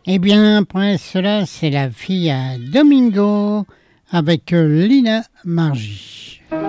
Eh bien, après cela, c'est la fille à Domingo avec Lina Margie.